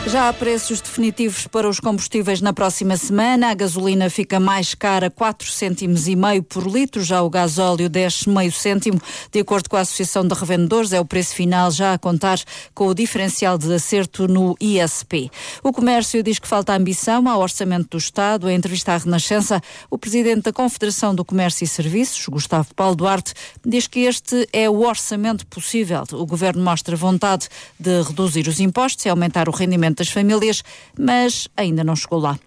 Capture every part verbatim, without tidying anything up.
Já há preços definitivos para os combustíveis na próxima semana. A gasolina fica mais cara, quatro cêntimos e meio por litro. Já o gasóleo desce meio cêntimo. De acordo com a Associação de Revendedores, é o preço final já a contar com o diferencial de acerto no I S P. O comércio diz que falta ambição ao orçamento do Estado. Em entrevista à Renascença, o presidente da Confederação do Comércio e Serviços, Gustavo Paulo Duarte, diz que este é o orçamento possível. O governo mostra vontade de reduzir os impostos e aumentar o rendimento das famílias, mas ainda não chegou lá.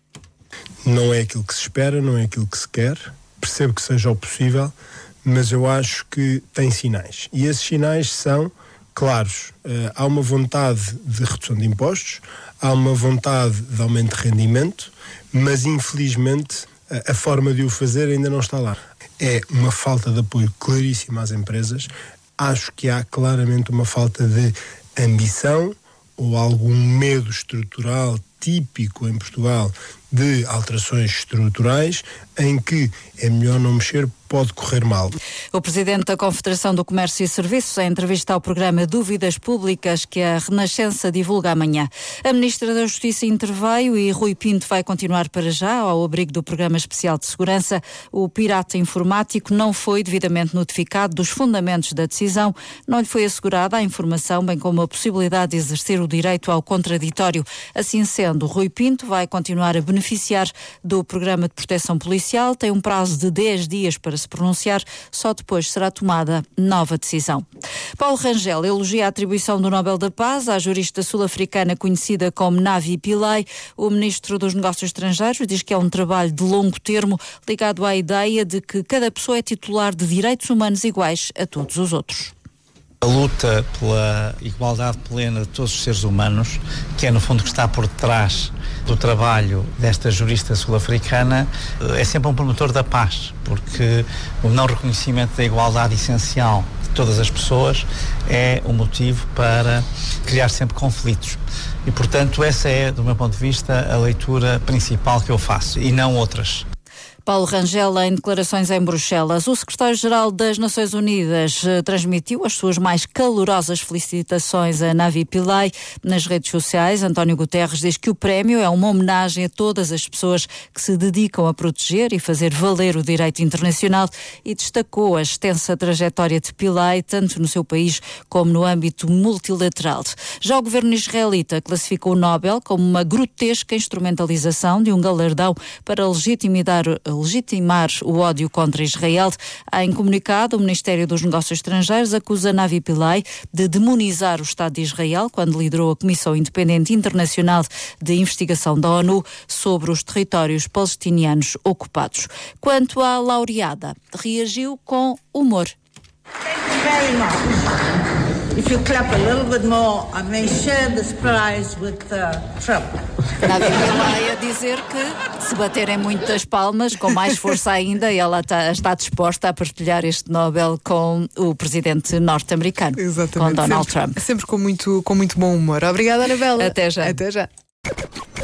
Não é aquilo que se espera, não é aquilo que se quer. Percebo que seja o possível, mas eu acho que tem sinais. E esses sinais são claros. Uh, há uma vontade de redução de impostos, há uma vontade de aumento de rendimento, mas infelizmente a, a forma de o fazer ainda não está lá. É uma falta de apoio claríssima às empresas. Acho que há claramente uma falta de ambição ou algum medo estrutural típico em Portugal de alterações estruturais em que é melhor não mexer, pode correr mal. O presidente da Confederação do Comércio e Serviços, em entrevista ao programa Dúvidas Públicas, que a Renascença divulga amanhã. A Ministra da Justiça interveio e Rui Pinto vai continuar para já ao abrigo do Programa Especial de Segurança. O pirata informático não foi devidamente notificado dos fundamentos da decisão, não lhe foi assegurada a informação, bem como a possibilidade de exercer o direito ao contraditório. Assim sendo, Rui Pinto vai continuar a beneficiar do Programa de Proteção Policial, tem um prazo de dez dias para se pronunciar, só depois será tomada nova decisão. Paulo Rangel elogia a atribuição do Nobel da Paz à jurista sul-africana conhecida como Navi Pillay. O ministro dos Negócios Estrangeiros diz que é um trabalho de longo termo ligado à ideia de que cada pessoa é titular de direitos humanos iguais a todos os outros. A luta pela igualdade plena de todos os seres humanos, que é no fundo que está por detrás do trabalho desta jurista sul-africana, é sempre um promotor da paz, porque o não reconhecimento da igualdade essencial de todas as pessoas é o motivo para criar sempre conflitos. E, portanto, essa é, do meu ponto de vista, a leitura principal que eu faço, e não outras. Paulo Rangel, em declarações em Bruxelas. O secretário-geral das Nações Unidas eh, transmitiu as suas mais calorosas felicitações a Navi Pillay nas redes sociais. António Guterres diz que o prémio é uma homenagem a todas as pessoas que se dedicam a proteger e fazer valer o direito internacional e destacou a extensa trajetória de Pillay, tanto no seu país como no âmbito multilateral. Já o governo israelita classificou o Nobel como uma grotesca instrumentalização de um galardão para legitimar legitimar o ódio contra Israel. Em comunicado, o Ministério dos Negócios Estrangeiros acusa Navi Pillay de demonizar o Estado de Israel quando liderou a Comissão Independente Internacional de Investigação da ONU sobre os territórios palestinianos ocupados. Quanto à laureada, reagiu com humor. Thank you very much. If you clap a little bit more, I may share this prize with uh, Trump. Navi Pillay a dizer que se baterem muitas palmas, com mais força ainda, ela está, está disposta a partilhar este Nobel com o presidente norte-americano, Exatamente. com Donald sempre, Trump. Sempre com muito, com muito bom humor. Obrigada, Anabela. Até já. Até já.